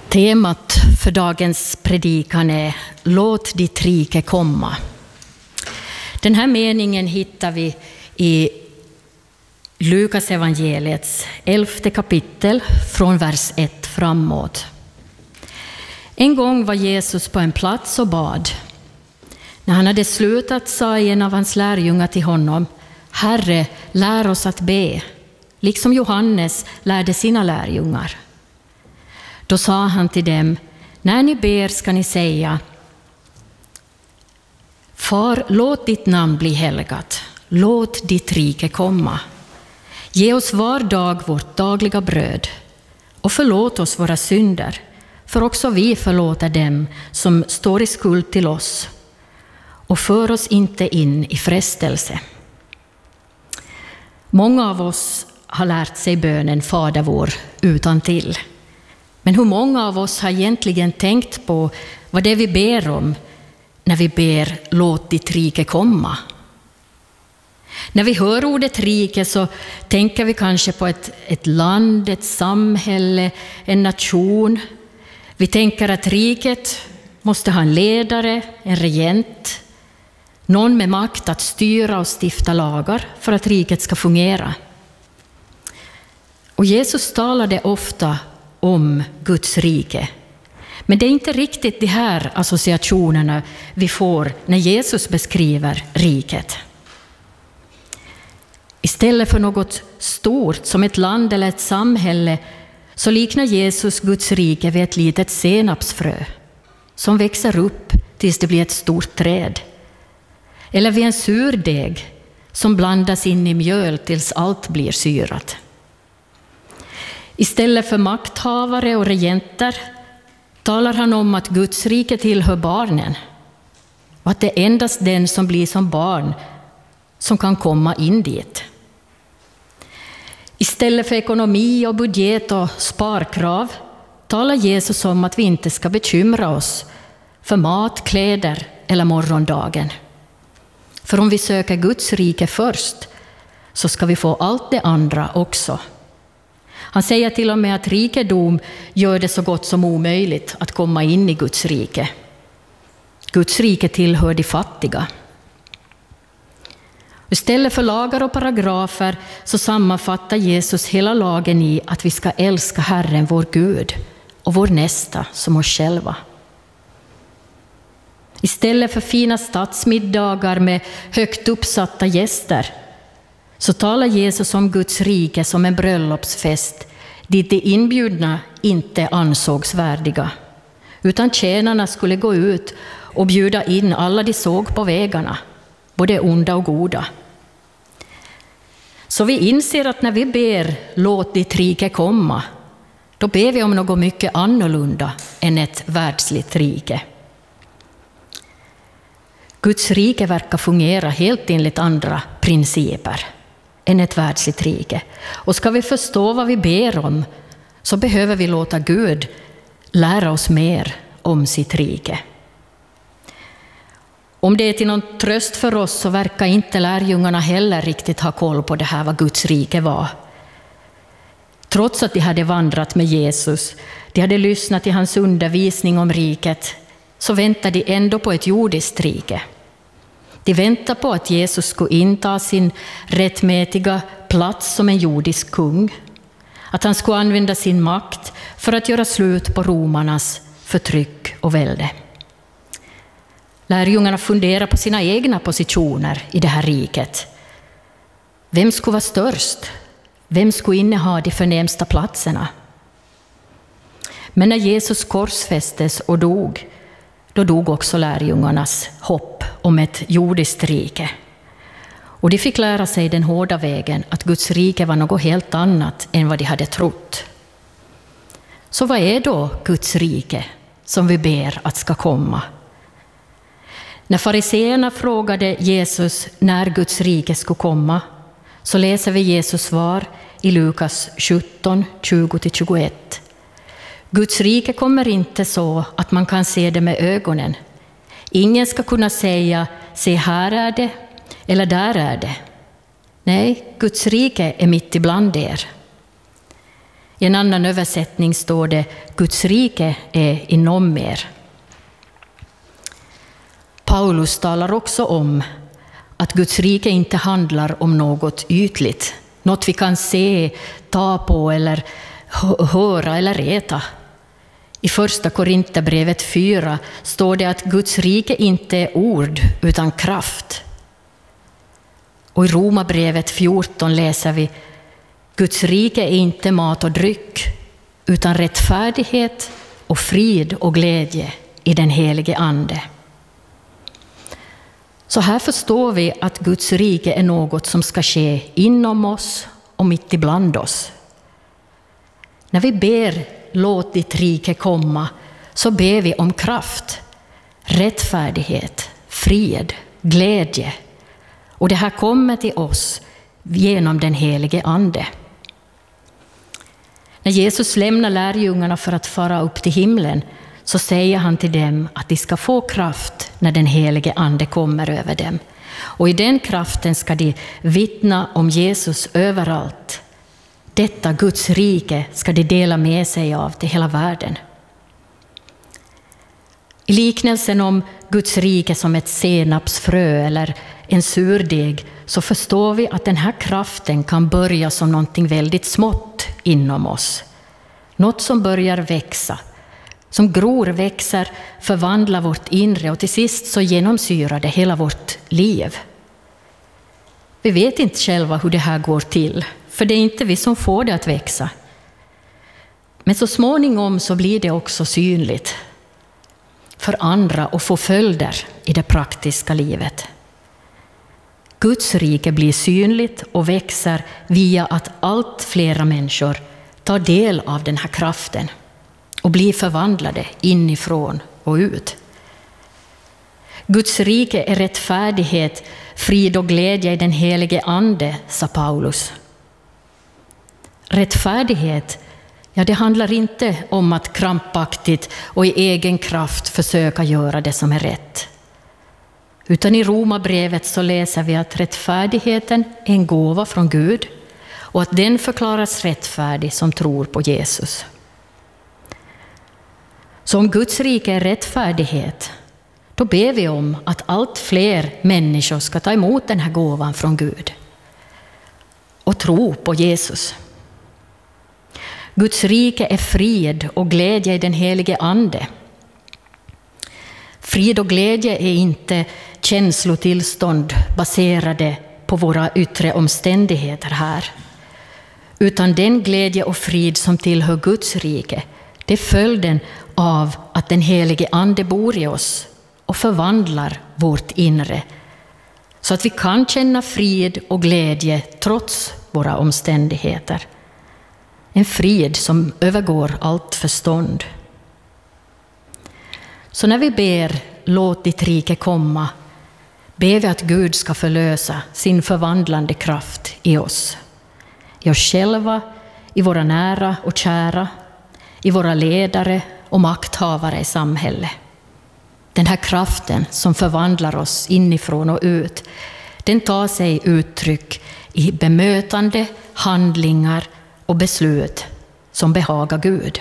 Temat för dagens predikan är Låt ditt rike komma. Den här meningen hittar vi i Lukas evangeliets 11 kapitel från vers 1 framåt. En gång var Jesus på en plats och bad. När han hade slutat sa en av hans lärjungar till honom: Herre, lär oss att be, liksom Johannes lärde sina lärjungar. Då sa han till dem: när ni ber ska ni säga: Far, låt ditt namn bli helgat. Låt ditt rike komma. Ge oss var dag vårt dagliga bröd. Och förlåt oss våra synder, för också vi förlåter dem som står i skuld till oss. Och för oss inte in i frestelse. Många av oss har lärt sig bönen Fader vår utantill. Men hur många av oss har egentligen tänkt på vad det är vi ber om när vi ber låt ditt rike komma? När vi hör ordet rike så tänker vi kanske på ett land, ett samhälle, en nation. Vi tänker att riket måste ha en ledare, en regent, någon med makt att styra och stifta lagar för att riket ska fungera. Och Jesus talade ofta om Guds rike. Men det är inte riktigt de här associationerna vi får när Jesus beskriver riket. Istället för något stort som ett land eller ett samhälle så liknar Jesus Guds rike vid ett litet senapsfrö som växer upp tills det blir ett stort träd. Eller vid en surdeg som blandas in i mjöl tills allt blir syrat. Istället för makthavare och regenter talar han om att Guds rike tillhör barnen och att det är endast den som blir som barn som kan komma in dit. Istället för ekonomi och budget och sparkrav talar Jesus om att vi inte ska bekymra oss för mat, kläder eller morgondagen. För om vi söker Guds rike först så ska vi få allt det andra också. Han säger till och med att rikedom gör det så gott som omöjligt att komma in i Guds rike. Guds rike tillhör de fattiga. Istället för lagar och paragrafer så sammanfattar Jesus hela lagen i att vi ska älska Herren vår Gud och vår nästa som oss själva. Istället för fina stadsmiddagar med högt uppsatta gäster så talar Jesus om Guds rike som en bröllopsfest dit de inbjudna inte ansågs värdiga, utan tjänarna skulle gå ut och bjuda in alla de såg på vägarna, både onda och goda. Så vi inser att när vi ber låt ditt rike komma, då ber vi om något mycket annorlunda än ett världsligt rike. Guds rike verkar fungera helt enligt andra principer än ett världsligt rike. Och ska vi förstå vad vi ber om så behöver vi låta Gud lära oss mer om sitt rike. Om det är till någon tröst för oss så verkar inte lärjungarna heller riktigt ha koll på det här vad Guds rike var. Trots att de hade vandrat med Jesus, de hade lyssnat till hans undervisning om riket, så väntade de ändå på ett jordiskt rike. De väntade på att Jesus skulle inta sin rättmätiga plats som en jordisk kung. Att han skulle använda sin makt för att göra slut på romarnas förtryck och välde. Lärjungarna funderar på sina egna positioner i det här riket. Vem skulle vara störst? Vem skulle inneha de förnämsta platserna? Men när Jesus korsfästes och dog, då dog också lärjungarnas hopp om ett jordiskt rike. Och de fick lära sig den hårda vägen att Guds rike var något helt annat än vad de hade trott. Så vad är då Guds rike som vi ber att ska komma? När fariseerna frågade Jesus när Guds rike skulle komma, så läser vi Jesus svar i Lukas 17, 20-21. Guds rike kommer inte så att man kan se det med ögonen. Ingen ska kunna säga, se här är det, eller där är det. Nej, Guds rike är mitt ibland er. I en annan översättning står det: Guds rike är inom er. Paulus talar också om att Guds rike inte handlar om något ytligt, något vi kan se, ta på eller höra eller äta. I första Korinthierbrevet 4 står det att Guds rike inte är ord utan kraft. Och i Romarbrevet 14 läser vi: Guds rike är inte mat och dryck utan rättfärdighet och frid och glädje i den helige Ande. Så här förstår vi att Guds rike är något som ska ske inom oss och mitt ibland oss. När vi ber låt ditt rike komma, så ber vi om kraft, rättfärdighet, frid, glädje. Och det här kommer till oss genom den helige Ande. När Jesus lämnar lärjungarna för att fara upp till himlen, så säger han till dem att de ska få kraft när den helige Ande kommer över dem. Och i den kraften ska de vittna om Jesus överallt. Detta Guds rike ska de dela med sig av till hela världen. I liknelsen om Guds rike som ett senapsfrö eller en surdeg, så förstår vi att den här kraften kan börja som någonting väldigt smått inom oss. Något som börjar växa, som gror, växer, förvandlar vårt inre och till sist så genomsyrar det hela vårt liv. Vi vet inte själva hur det här går till, för det är inte vi som får det att växa. Men så småningom så blir det också synligt för andra och får följder i det praktiska livet. Guds rike blir synligt och växer via att allt flera människor tar del av den här kraften och blir förvandlade inifrån och ut. Guds rike är rättfärdighet, frid och glädje i den helige Ande, sa Paulus. Rättfärdighet, ja, det handlar inte om att krampaktigt och i egen kraft försöka göra det som är rätt. Utan i Romarbrevet så läser vi att rättfärdigheten är en gåva från Gud och att den förklaras rättfärdig som tror på Jesus. Så om Guds rike är rättfärdighet, då ber vi om att allt fler människor ska ta emot den här gåvan från Gud och tro på Jesus. Guds rike är frid och glädje i den helige Ande. Frid och glädje är inte känslotillstånd baserade på våra yttre omständigheter här, utan den glädje och frid som tillhör Guds rike, det är följden av att den helige Ande bor i oss och förvandlar vårt inre, så att vi kan känna frid och glädje trots våra omständigheter. En frid som övergår allt förstånd. Så när vi ber låt ditt rike komma, ber vi att Gud ska förlösa sin förvandlande kraft i oss. I oss själva, i våra nära och kära, i våra ledare och makthavare i samhället. Den här kraften som förvandlar oss inifrån och ut, den tar sig uttryck i bemötande, handlingar och beslut som behagar Gud.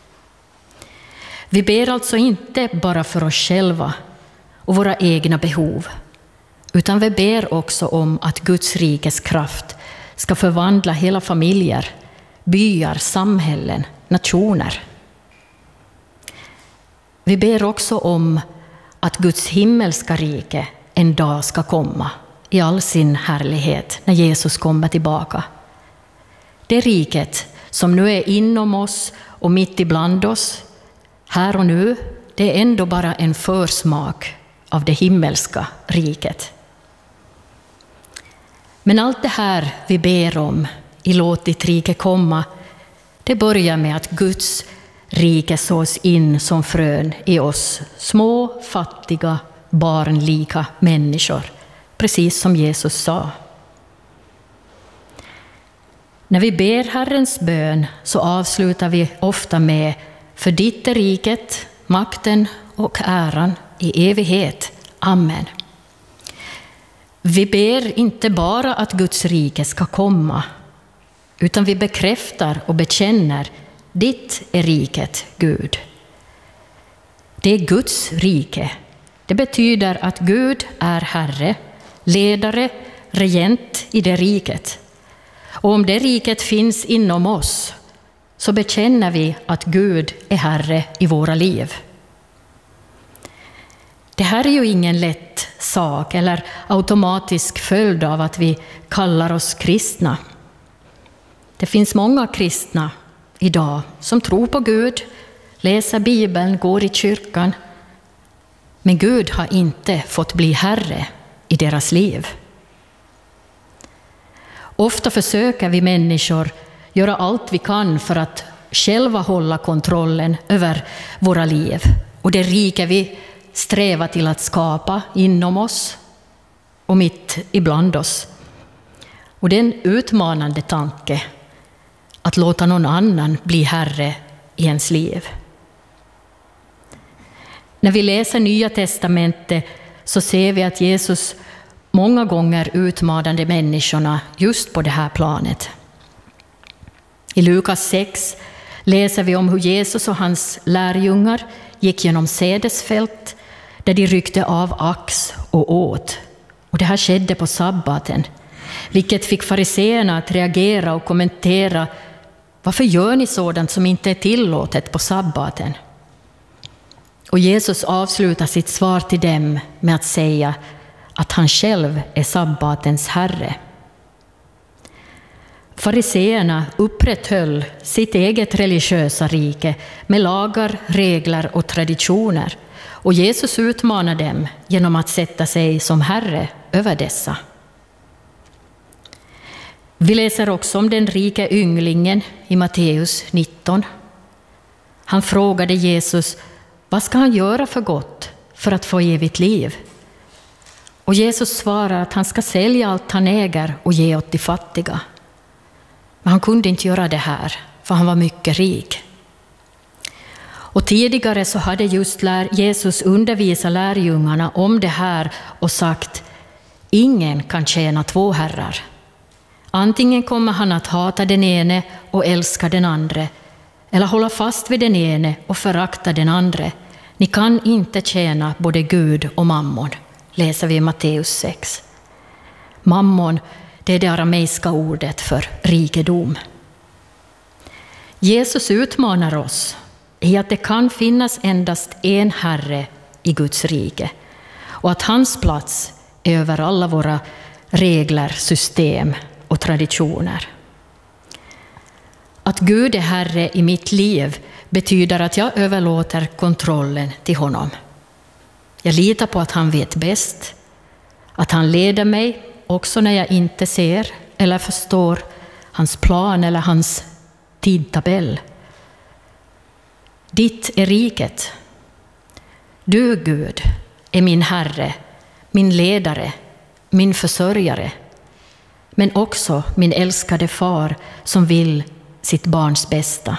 Vi ber alltså inte bara för oss själva och våra egna behov, utan vi ber också om att Guds rikes kraft ska förvandla hela familjer, byar, samhällen, nationer. Vi ber också om att Guds himmelska rike en dag ska komma i all sin härlighet när Jesus kommer tillbaka. Det riket som nu är inom oss och mitt ibland oss, här och nu, det är ändå bara en försmak av det himmelska riket. Men allt det här vi ber om i låt ditt rike komma, det börjar med att Guds rike sås in som frön i oss små, fattiga, barnlika människor, precis som Jesus sa. När vi ber Herrens bön så avslutar vi ofta med: för ditt är riket, makten och äran i evighet. Amen. Vi ber inte bara att Guds rike ska komma, utan vi bekräftar och bekänner: ditt är riket, Gud. Det är Guds rike. Det betyder att Gud är herre, ledare, regent i det riket. Och om det riket finns inom oss, så bekänner vi att Gud är herre i våra liv. Det här är ju ingen lätt sak eller automatisk följd av att vi kallar oss kristna. Det finns många kristna idag som tror på Gud, läser Bibeln, går i kyrkan. Men Gud har inte fått bli herre i deras liv. Ofta försöker vi människor göra allt vi kan för att själva hålla kontrollen över våra liv. Och det rike vi strävar till att skapa inom oss och mitt ibland oss. Och det är en utmanande tanke att låta någon annan bli herre i ens liv. När vi läser Nya testamentet så ser vi att Jesus många gånger utmanade människorna just på det här planet. I Lukas 6 läser vi om hur Jesus och hans lärjungar gick genom sädesfält där de ryckte av ax och åt. Och det här skedde på sabbaten, vilket fick fariseerna att reagera och kommentera: varför gör ni sådant som inte är tillåtet på sabbaten? Och Jesus avslutar sitt svar till dem med att säga att han själv är sabbatens herre. Fariseerna upprätthöll sitt eget religiösa rike med lagar, regler och traditioner. Och Jesus utmanar dem genom att sätta sig som herre över dessa. Vi läser också om den rika ynglingen i Matteus 19. Han frågade Jesus: vad ska han göra för gott för att få evigt liv? Och Jesus svarar att han ska sälja allt han äger och ge åt de fattiga. Men han kunde inte göra det här, för han var mycket rik. Och tidigare så hade just Jesus undervisat lärjungarna om det här och sagt: ingen kan tjäna två herrar. Antingen kommer han att hata den ene och älska den andra, eller hålla fast vid den ene och förakta den andra. Ni kan inte tjäna både Gud och mammon, läser vi i Matteus 6. Mammon, det är det arameiska ordet för rikedom. Jesus utmanar oss i att det kan finnas endast en herre i Guds rike och att hans plats är över alla våra regler, system och traditioner. Att Gud är herre i mitt liv betyder att jag överlåter kontrollen till honom. Jag litar på att han vet bäst, att han leder mig också när jag inte ser eller förstår hans plan eller hans tidtabell. Ditt är riket. Du, Gud, är min herre, min ledare, min försörjare, men också min älskade far som vill sitt barns bästa.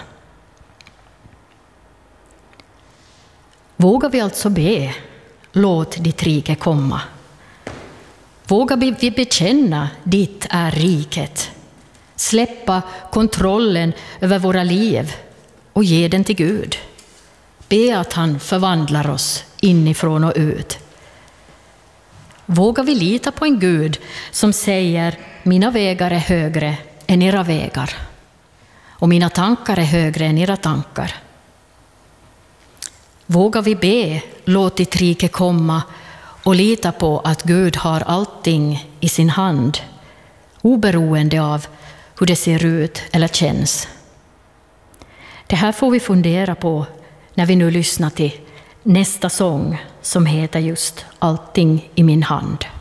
Vågar vi alltså be: låt ditt rike komma? Vågar vi bekänna: ditt är riket? Släppa kontrollen över våra liv och ge den till Gud. Be att han förvandlar oss inifrån och ut. Vågar vi lita på en Gud som säger: mina vägar är högre än era vägar och mina tankar är högre än era tankar? Vågar vi be: låt ditt rike komma, och lita på att Gud har allting i sin hand, oberoende av hur det ser ut eller känns? Det här får vi fundera på när vi nu lyssnar till nästa sång som heter just Allting i min hand.